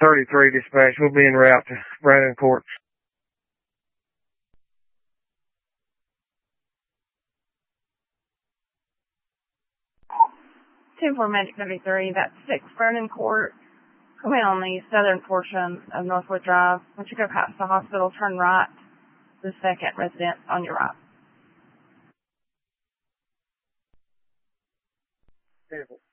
33 dispatch. We'll be en route to Brandon Court. 10-4 Magic 73, that's 6 Vernon Court. Come in on the southern portion of Northwood Drive. Once you go past the hospital, turn right, the second residence on your right.